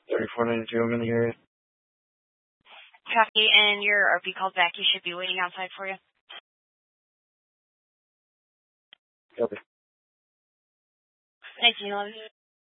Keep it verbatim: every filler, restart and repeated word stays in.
thirty-four ninety-two, I'm in the area. Copy, and your R P called back. He should be waiting outside for you. Copy. nineteen eleven.